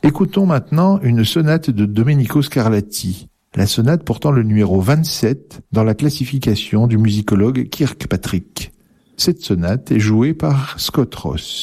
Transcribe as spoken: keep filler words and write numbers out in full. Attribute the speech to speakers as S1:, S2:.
S1: Écoutons maintenant une sonate de Domenico Scarlatti, la sonate portant le numéro vingt-sept dans la classification du musicologue Kirkpatrick. Cette sonate est jouée par Scott Ross.